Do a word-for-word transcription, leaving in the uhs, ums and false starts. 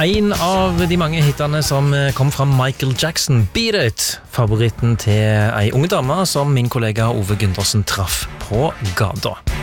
En av de mange hitene som kom fra Michael Jackson, Beat It, favoritten til ei unge dame som min kollega Ove Gundersen traff på gata.